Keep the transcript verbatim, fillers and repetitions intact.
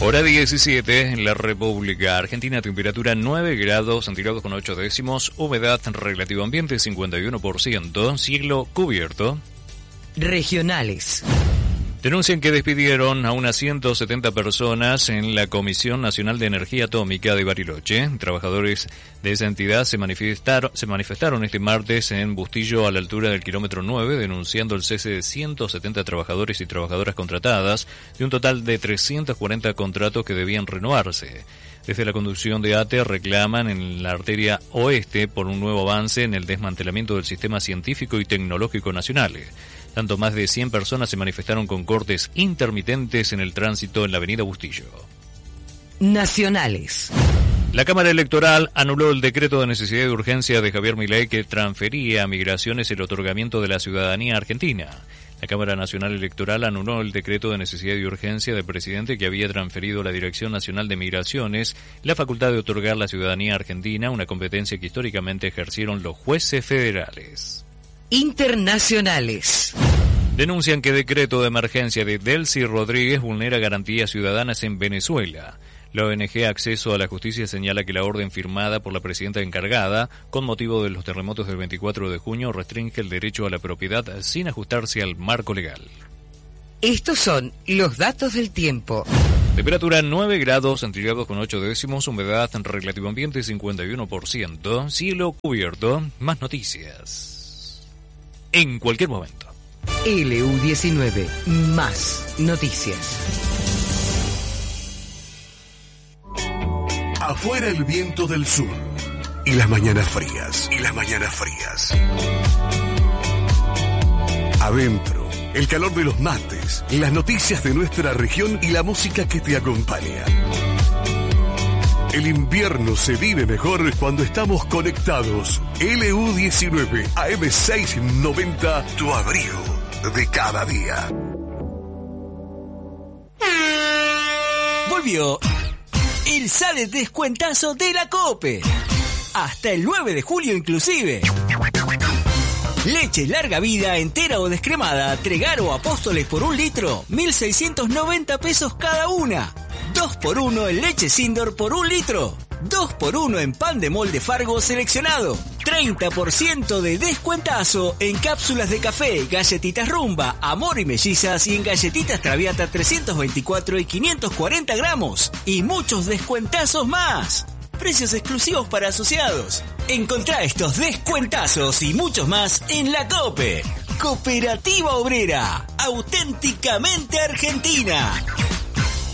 Hora diecisiete en la República Argentina, temperatura nueve grados centígrados con ocho décimos, humedad relativa ambiente cincuenta y uno por ciento, cielo cubierto. Regionales. Denuncian que despidieron a unas ciento setenta personas en la Comisión Nacional de Energía Atómica de Bariloche. Trabajadores de esa entidad se manifestaron, se manifestaron este martes en Bustillo a la altura del kilómetro nueve, denunciando el cese de ciento setenta trabajadores y trabajadoras contratadas, de un total de trescientos cuarenta contratos que debían renovarse. Desde la conducción de A T E reclaman en la arteria oeste por un nuevo avance en el desmantelamiento del sistema científico y tecnológico nacional. Tanto más de cien personas se manifestaron con cortes intermitentes en el tránsito en la avenida Bustillo. Nacionales. La Cámara Electoral anuló el decreto de necesidad de urgencia de Javier Milei que transfería a Migraciones el otorgamiento de la ciudadanía argentina. La Cámara Nacional Electoral anuló el decreto de necesidad y urgencia del presidente que había transferido a la Dirección Nacional de Migraciones la facultad de otorgar la ciudadanía argentina, una competencia que históricamente ejercieron los jueces federales. Internacionales. Denuncian que decreto de emergencia de Delcy Rodríguez vulnera garantías ciudadanas en Venezuela. La O N G Acceso a la Justicia señala que la orden firmada por la presidenta encargada, con motivo de los terremotos del veinticuatro de junio, restringe el derecho a la propiedad sin ajustarse al marco legal. Estos son los datos del tiempo. Temperatura nueve grados centígrados con ocho décimos, humedad relativa ambiente cincuenta y uno por ciento, cielo cubierto. Más noticias en cualquier momento. L U diecinueve, más noticias. Afuera el viento del sur y las mañanas frías, y las mañanas frías. Adentro, el calor de los mates, las noticias de nuestra región y la música que te acompaña. El invierno se vive mejor cuando estamos conectados. L U diecinueve, A M seiscientos noventa, tu abrigo de cada día. Volvió el Sale Descuentazo de la COPE. Hasta el nueve de julio inclusive. Leche larga vida, entera o descremada, Tregar o Apóstoles por un litro, mil seiscientos noventa pesos cada una. dos por uno en leche Sindor por un litro. dos por uno en pan de molde Fargo seleccionado. treinta por ciento de descuentazo en cápsulas de café, galletitas Rumba, Amor y Mellizas y en galletitas Traviata trescientos veinticuatro y quinientos cuarenta gramos. Y muchos descuentazos más. Precios exclusivos para asociados. Encontrá estos descuentazos y muchos más en la COPE. Cooperativa Obrera. Auténticamente argentina.